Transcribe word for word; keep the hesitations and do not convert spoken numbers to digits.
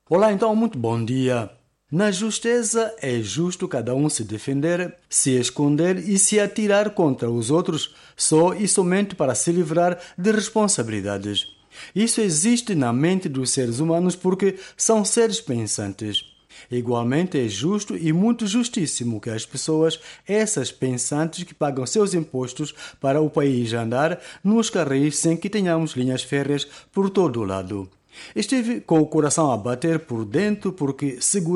Olá, então, muito bom dia. Na justeza é justo cada um se defender, se esconder e se atirar contra os outros só e somente para se livrar de responsabilidades. Isso existe na mente dos seres humanos porque são seres pensantes. Igualmente é justo e muito justíssimo que as pessoas, essas pensantes que pagam seus impostos para o país andar nos carris sem que tenhamos linhas férreas por todo o lado. Estive com o coração a bater por dentro porque seguro